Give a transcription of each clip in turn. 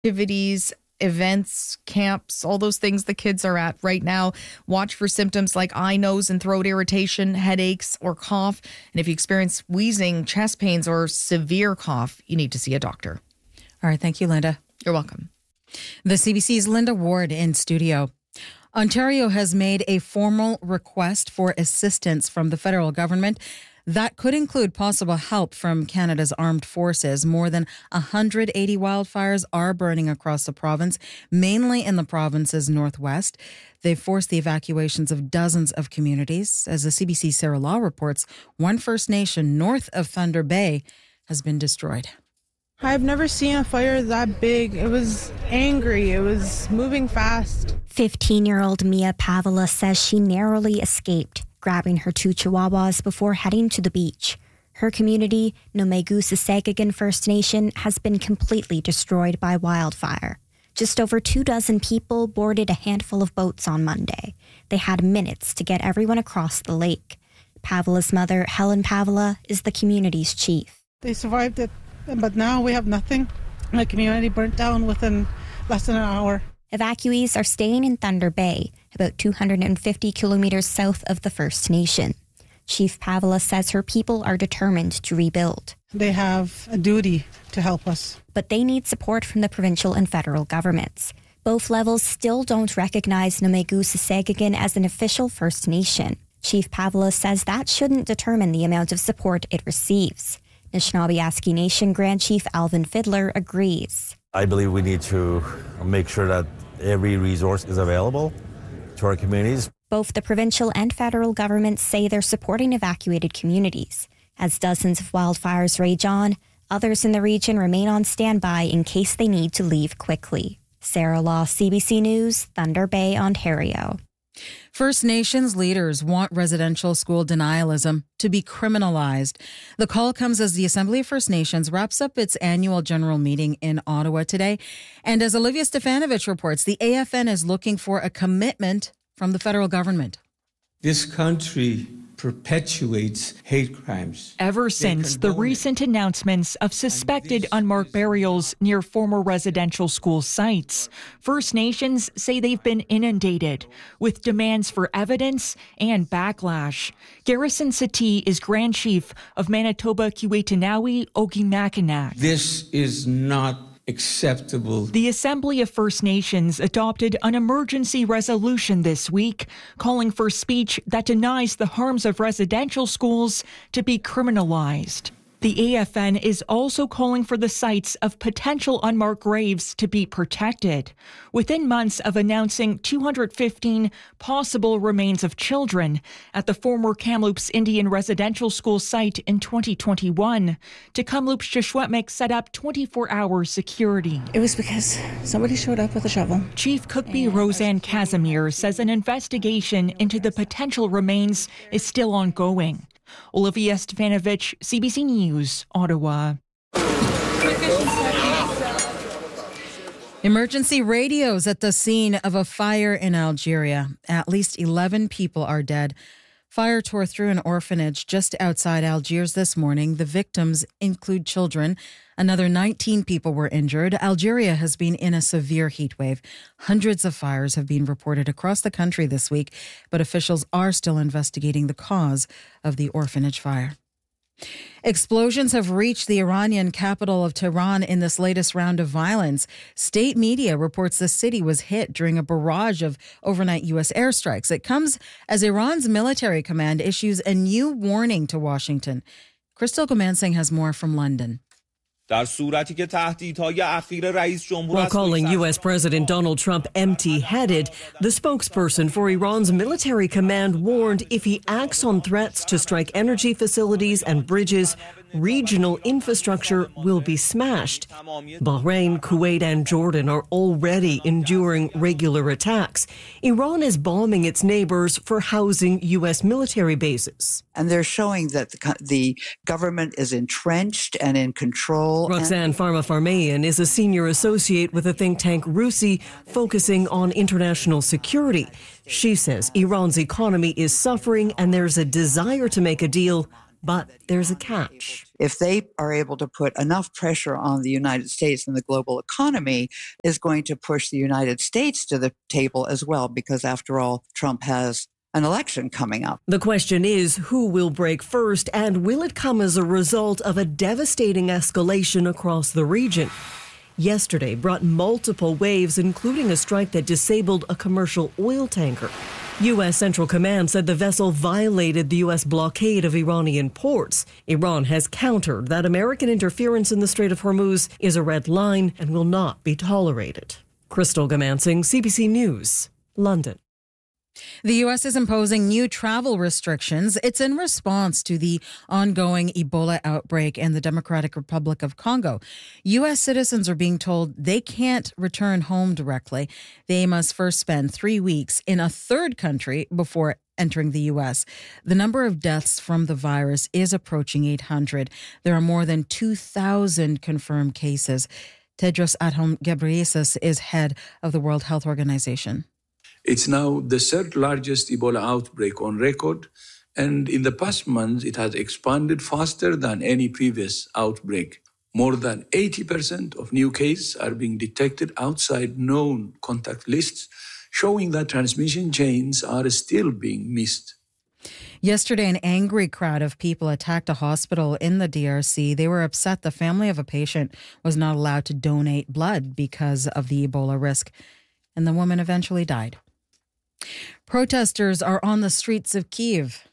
Activities, events, camps, all those things the kids are at right now. Watch for symptoms like eye, nose, and throat irritation, headaches, or cough. And if you experience wheezing, chest pains, or severe cough, you need to see a doctor. All right. Thank you, Linda. You're welcome. The CBC's Linda Ward in studio. Ontario has made a formal request for assistance from the federal government. That could include possible help from Canada's armed forces. More than 180 wildfires are burning across the province, mainly in the province's northwest. They've forced the evacuations of dozens of communities. As the CBC's Sarah Law reports, one First Nation north of Thunder Bay has been destroyed. I've never seen a fire that big. It was angry. It was moving fast. 15-year-old Mia Pavela says she narrowly escaped, grabbing her 2 chihuahuas before heading to the beach. Her community, Nomegu-Sissegagon First Nation, has been completely destroyed by wildfire. Just over 24 people boarded a handful of boats on Monday. They had minutes to get everyone across the lake. Pavela's mother, Helen Pavela, is the community's chief. They survived it, but now we have nothing. The community burnt down within less than an hour. Evacuees are staying in Thunder Bay, about 250 kilometers south of the First Nation. Chief Pavela says her people are determined to rebuild. They have a duty to help us. But they need support from the provincial and federal governments. Both levels still don't recognize Nomegu-Sissegagon as an official First Nation. Chief Pavela says that shouldn't determine the amount of support it receives. Anishinaabe Nation Grand Chief Alvin Fiddler agrees. I believe we need to make sure that every resource is available to our communities. Both the provincial and federal governments say they're supporting evacuated communities. As dozens of wildfires rage on, others in the region remain on standby in case they need to leave quickly. Sarah Law, CBC News, Thunder Bay, Ontario. First Nations leaders want residential school denialism to be criminalized. The call comes as the Assembly of First Nations wraps up its annual general meeting in Ottawa today. And as Olivia Stefanovich reports, the AFN is looking for a commitment from the federal government. This country perpetuates hate crimes. Ever since the recent announcements of suspected unmarked burials near former residential school sites, First Nations say they've been inundated with demands for evidence and backlash. Garrison Satie is Grand Chief of Manitoba Kiwetinawi Ogimakinak. This is not acceptable. The Assembly of First Nations adopted an emergency resolution this week calling for speech that denies the harms of residential schools to be criminalized. The AFN is also calling for the sites of potential unmarked graves to be protected. Within months of announcing 215 possible remains of children at the former Kamloops Indian Residential School site in 2021, Kamloops Shishwetmik set up 24-hour security. It was because somebody showed up with a shovel. Chief Cookbee Roseanne Casimir says an investigation into the potential remains is still ongoing. Olivia Stefanovich, CBC News, Ottawa. Emergency radios at the scene of a fire in Algeria. At least 11 people are dead. Fire tore through an orphanage just outside Algiers this morning. The victims include children. Another 19 people were injured. Algeria has been in a severe heat wave. Hundreds of fires have been reported across the country this week, but officials are still investigating the cause of the orphanage fire. Explosions have reached the Iranian capital of Tehran in this latest round of violence. State media reports the city was hit during a barrage of overnight U.S. airstrikes. It comes as Iran's military command issues a new warning to Washington. Crystal Gomansing has more from London. While calling U.S. President Donald Trump empty-headed, the spokesperson for Iran's military command warned if he acts on threats to strike energy facilities and bridges, regional infrastructure will be smashed. Bahrain, Kuwait, and Jordan are already enduring regular attacks. Iran is bombing its neighbors for housing U.S. military bases. And they're showing that the government is entrenched and in control. Roxanne Farmafarmayan is a senior associate with the think tank RUSI, focusing on international security. She says Iran's economy is suffering and there's a desire to make a deal But there's a catch. If they are able to put enough pressure on the United States, and the global economy is going to push the United States to the table as well, because after all, Trump has an election coming up. The question is, who will break first, and will it come as a result of a devastating escalation across the region? Yesterday brought multiple waves, including a strike that disabled a commercial oil tanker. U.S. Central Command said the vessel violated the U.S. blockade of Iranian ports. Iran has countered that American interference in the Strait of Hormuz is a red line and will not be tolerated. Crystal Gamansing, CBC News, London. The U.S. is imposing new travel restrictions. It's in response to the ongoing Ebola outbreak in the Democratic Republic of Congo. U.S. citizens are being told they can't return home directly. They must first spend 3 weeks in a third country before entering the U.S. The number of deaths from the virus is approaching 800. There are more than 2,000 confirmed cases. Tedros Adhanom Ghebreyesus is head of the World Health Organization. It's now the third largest Ebola outbreak on record, and in the past months, it has expanded faster than any previous outbreak. More than 80% of new cases are being detected outside known contact lists, showing that transmission chains are still being missed. Yesterday, an angry crowd of people attacked a hospital in the DRC. They were upset the family of a patient was not allowed to donate blood because of the Ebola risk, and the woman eventually died. Protesters are on the streets of Kyiv.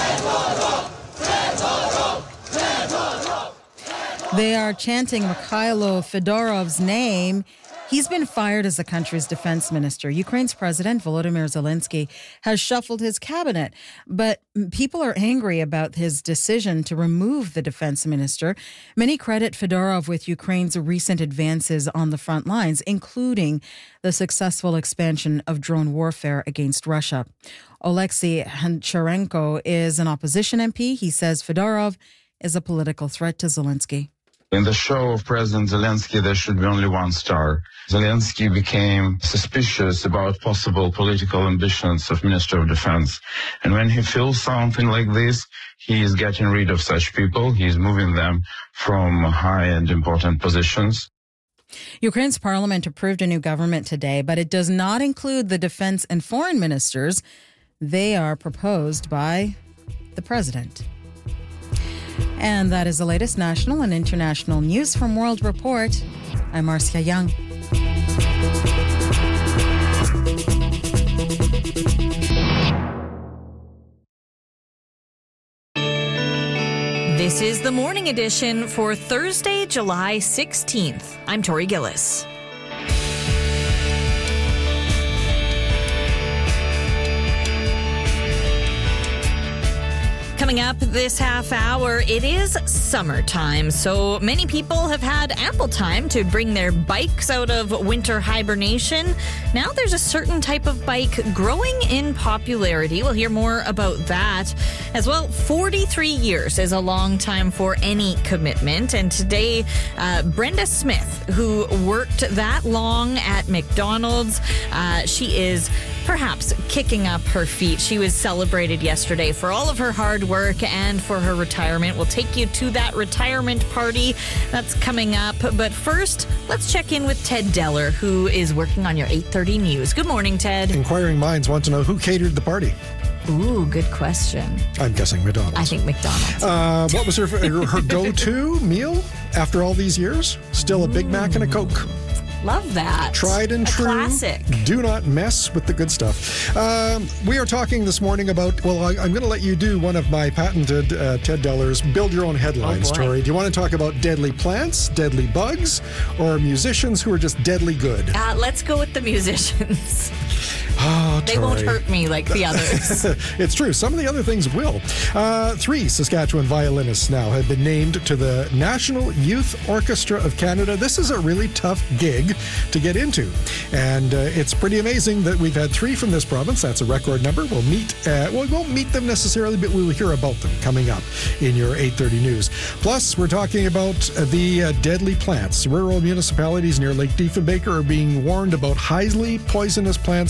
They are chanting Mikhailo Fedorov's name. He's been fired as the country's defense minister. Ukraine's President Volodymyr Zelensky has shuffled his cabinet, but people are angry about his decision to remove the defense minister. Many credit Fedorov with Ukraine's recent advances on the front lines, including the successful expansion of drone warfare against Russia. Oleksiy Hancharenko is an opposition MP. He says Fedorov is a political threat to Zelensky. In the show of President Zelensky, there should be only one star. Zelensky became suspicious about possible political ambitions of Minister of Defense. And when he feels something like this, he is getting rid of such people. He is moving them from high and important positions. Ukraine's parliament approved a new government today, but it does not include the defense and foreign ministers. They are proposed by the president. And that is the latest national and international news from World Report. I'm Marcia Young. This is the morning edition for Thursday, July 16th. I'm Tori Gillis. Coming up this half hour, it is summertime, so many people have had ample time to bring their bikes out of winter hibernation. Now there's a certain type of bike growing in popularity. We'll hear more about that. As well, 43 years is a long time for any commitment, and today, Brenda Smith, who worked that long at McDonald's, she is perhaps kicking up her feet. She was celebrated yesterday for all of her hard work and for her retirement. We'll take you to that retirement party that's coming up. But first, let's check in with Ted Deller, who is working on your 8:30 news. Good morning, Ted. Inquiring minds want to know who catered the party. Ooh, good question. I'm guessing McDonald's. I think McDonald's. What was her go-to meal after all these years? Still a Big Mac and a Coke. Love that. Tried and true. Classic. Do not mess with the good stuff. We are talking this morning about, I'm going to let you do one of my patented Ted Deller's build your own headlines, Tori. Do you want to talk about deadly plants, deadly bugs, or musicians who are just deadly good? Let's go with the musicians. Oh, they won't hurt me like the others. It's true. Some of the other things will. 3 Saskatchewan violinists now have been named to the National Youth Orchestra of Canada. This is a really tough gig to get into. And it's pretty amazing that we've had 3 from this province. That's a record number. We'll meet, we won't meet them necessarily, but we will hear about them coming up in your 8:30 news. Plus, we're talking about the deadly plants. Rural municipalities near Lake Diefenbaker are being warned about highly poisonous plants called black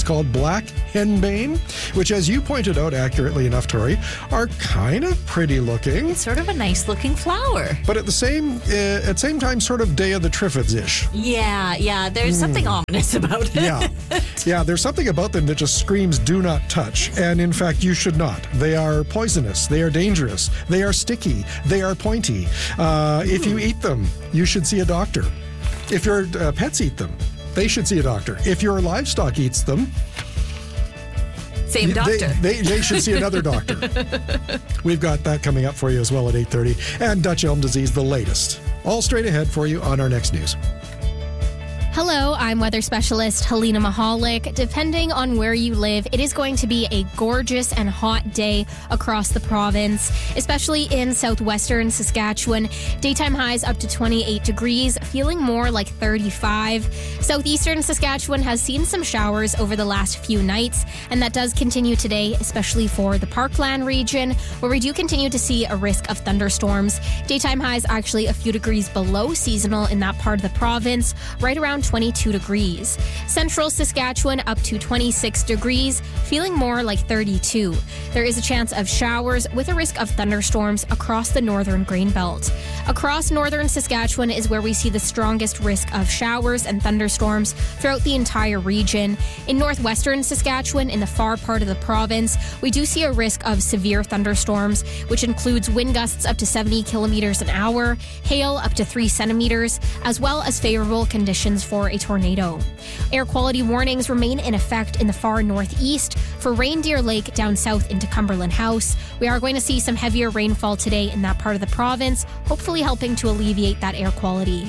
black henbane, which, as you pointed out accurately enough, Tori, are kind of pretty looking. It's sort of a nice looking flower. But at the same time, sort of Day of the Triffids-ish. Yeah. There's something ominous about it. Yeah, there's something about them that just screams do not touch. And in fact, you should not. They are poisonous. They are dangerous. They are sticky. They are pointy. If you eat them, you should see a doctor. If your pets eat them, they should see a doctor. If your livestock eats them, same doctor. They should see another doctor. We've got that coming up for you as well at 8:30. And Dutch elm disease, the latest. All straight ahead for you on our next news. Hello, I'm weather specialist Helena Mahalik. Depending on where you live, it is going to be a gorgeous and hot day across the province, especially in southwestern Saskatchewan. Daytime highs up to 28 degrees, feeling more like 35. Southeastern Saskatchewan has seen some showers over the last few nights, and that does continue today, especially for the Parkland region, where we do continue to see a risk of thunderstorms. Daytime highs actually a few degrees below seasonal in that part of the province, right around 22 degrees. Central Saskatchewan up to 26 degrees, feeling more like 32. There is a chance of showers with a risk of thunderstorms across the northern grain belt. Across northern Saskatchewan is where we see the strongest risk of showers and thunderstorms throughout the entire region. In northwestern Saskatchewan, in the far part of the province, we do see a risk of severe thunderstorms, which includes wind gusts up to 70 kilometers an hour, hail up to 3 centimeters, as well as favorable conditions for a tornado. Air quality warnings remain in effect in the far northeast for Reindeer Lake down south into Cumberland House. We are going to see some heavier rainfall today in that part of the province, hopefully helping to alleviate that air quality.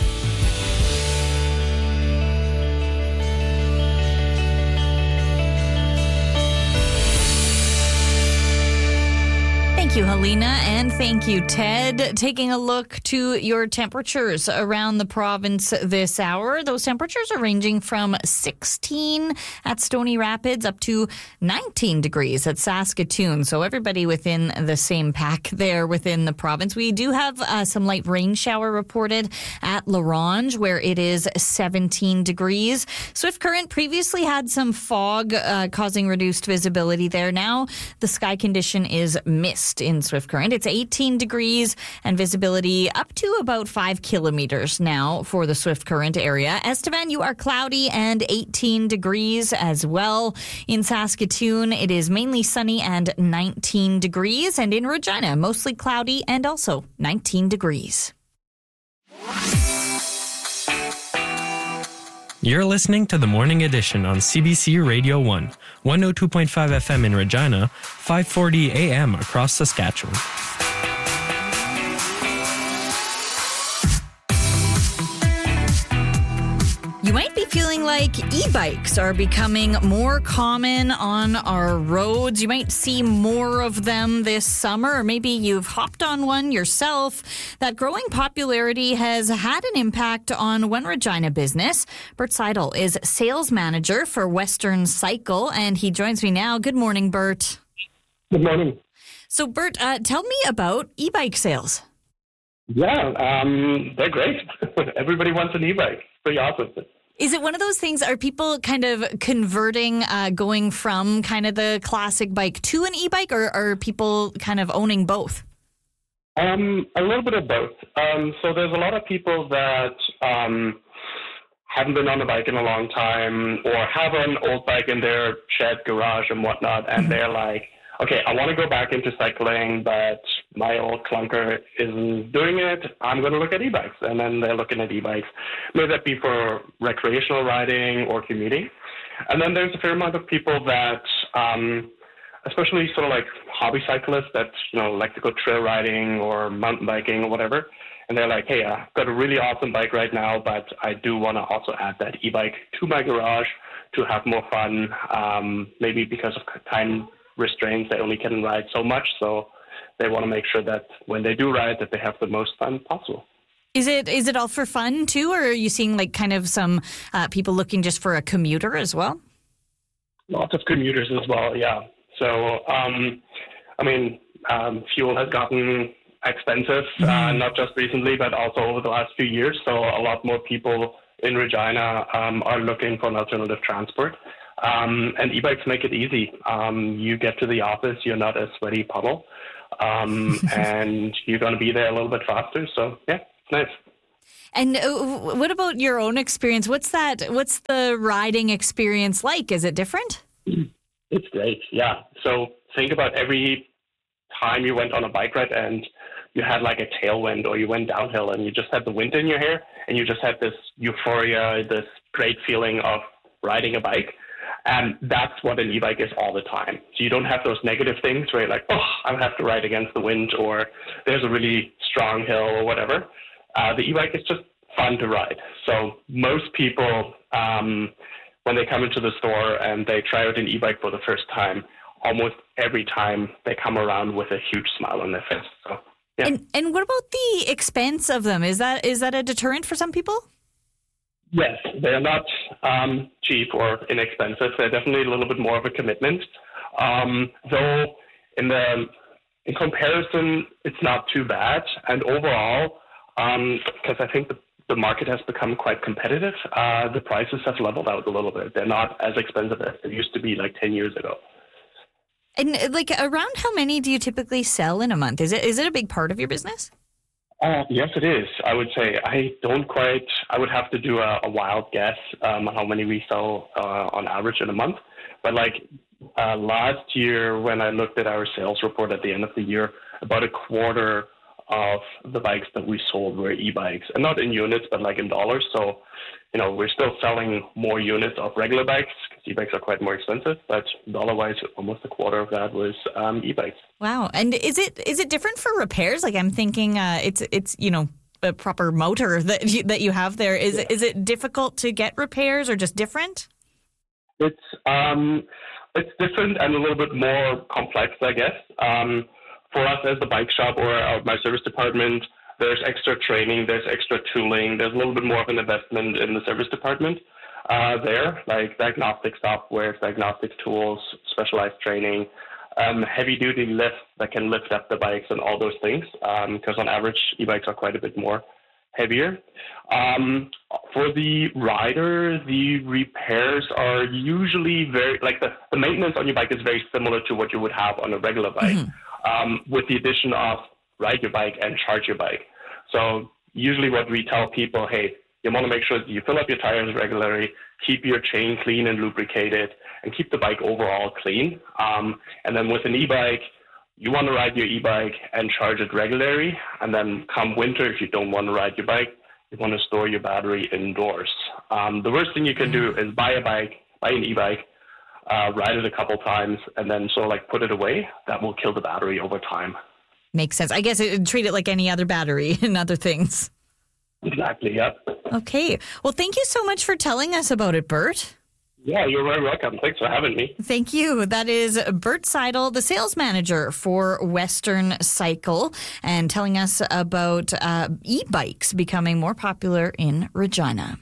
Thank you, Helena, and thank you, Ted. Taking a look to your temperatures around the province this hour. Those temperatures are ranging from 16 at Stony Rapids up to 19 degrees at Saskatoon. So everybody within the same pack there within the province. We do have some light rain shower reported at La Ronge, where it is 17 degrees. Swift Current previously had some fog causing reduced visibility there. Now the sky condition is mist in Swift Current. It's 18 degrees and visibility up to about 5 kilometers now for the Swift Current area. Estevan, you are cloudy and 18 degrees as well. In Saskatoon, it is mainly sunny and 19 degrees. And in Regina, mostly cloudy and also 19 degrees. You're listening to the Morning Edition on CBC Radio 1, 102.5 FM in Regina, 540 AM across Saskatchewan. You might be feeling like e-bikes are becoming more common on our roads. You might see more of them this summer, or maybe you've hopped on one yourself. That growing popularity has had an impact on one Regina business. Bert Seidel is sales manager for Western Cycle, and he joins me now. Good morning, Bert. Good morning. So, Bert, tell me about e-bike sales. Yeah, they're great. Everybody wants an e-bike. Pretty awesome. Is it one of those things, are people kind of converting, going from kind of the classic bike to an e-bike, or are people kind of owning both? A little bit of both. So there's a lot of people that haven't been on a bike in a long time, or have an old bike in their shed, garage, and whatnot, and they're like, okay, I want to go back into cycling, but my old clunker isn't doing it. I'm going to look at e-bikes. And then they're looking at e-bikes. Maybe that be for recreational riding or commuting. And then there's a fair amount of people that, especially sort of like hobby cyclists that, like to go trail riding or mountain biking or whatever. And they're like, hey, I've got a really awesome bike right now, but I do want to also add that e-bike to my garage to have more fun, maybe because of time restraints, they only can ride so much, so they want to make sure that when they do ride, that they have the most fun possible. Is it all for fun too, or are you seeing like kind of some people looking just for a commuter as well? Lots of commuters as well, yeah. So, fuel has gotten expensive, not just recently, but also over the last few years. So a lot more people in Regina are looking for an alternative transport. And e-bikes make it easy. You get to the office, you're not a sweaty puddle, and you're going to be there a little bit faster. So, yeah, it's nice. And what about your own experience? What's the riding experience like? Is it different? It's great, yeah. So think about every time you went on a bike ride and you had like a tailwind, or you went downhill and you just had the wind in your hair and you just had this euphoria, this great feeling of riding a bike. And that's what an e-bike is all the time. So you don't have those negative things where you're like, oh, I have to ride against the wind, or there's a really strong hill or whatever. The e-bike is just fun to ride. So most people, when they come into the store and they try out an e-bike for the first time, almost every time they come around with a huge smile on their face. So, yeah. And what about the expense of them? Is that a deterrent for some people? Yes, they're not cheap or inexpensive. They're definitely a little bit more of a commitment. Though in comparison, it's not too bad. And overall, because I think the market has become quite competitive, the prices have leveled out a little bit. They're not as expensive as they used to be like 10 years ago. And like, around how many do you typically sell in a month? Is it a big part of your business? Yes, it is. I would say I would have to do a wild guess on how many we sell on average in a month. But like last year, when I looked at our sales report at the end of the year, about a quarter of the bikes that we sold were e-bikes, and not in units, but like in dollars. So, we're still selling more units of regular bikes because e-bikes are quite more expensive, but dollar-wise, almost a quarter of that was e-bikes. Wow. And is it different for repairs? Like, I'm thinking it's a proper motor that you have there. Is it difficult to get repairs, or just different? It's different and a little bit more complex, I guess. For us as the bike shop or my service department, there's extra training, there's extra tooling, there's a little bit more of an investment in the service department there, like diagnostic software, diagnostic tools, specialized training, heavy-duty lifts that can lift up the bikes and all those things, because on average, e-bikes are quite a bit more heavier. For the rider, the repairs are usually the maintenance on your bike is very similar to what you would have on a regular bike. With the addition of ride your bike and charge your bike. So usually what we tell people, hey, you want to make sure that you fill up your tires regularly, keep your chain clean and lubricated, and keep the bike overall clean. And then with an e-bike, you want to ride your e-bike and charge it regularly. And then come winter, if you don't want to ride your bike, you want to store your battery indoors. The worst thing you can do is buy an e-bike, ride it a couple times, and then put it away. That will kill the battery over time. Makes sense. I guess treat it like any other battery and other things. Exactly, yep. Okay. Well, thank you so much for telling us about it, Bert. Yeah, you're very welcome. Thanks for having me. Thank you. That is Bert Seidel, the sales manager for Western Cycle, and telling us about e-bikes becoming more popular in Regina.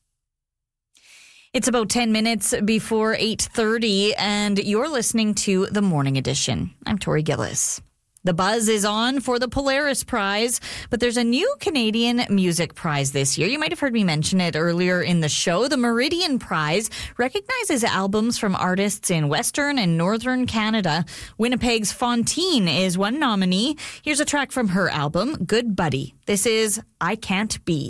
It's about 10 minutes before 8:30, and you're listening to The Morning Edition. I'm Tori Gillis. The buzz is on for the Polaris Prize, but there's a new Canadian music prize this year. You might have heard me mention it earlier in the show. The Meridian Prize recognizes albums from artists in Western and Northern Canada. Winnipeg's Fontaine is one nominee. Here's a track from her album, Good Buddy. This is I Can't Be.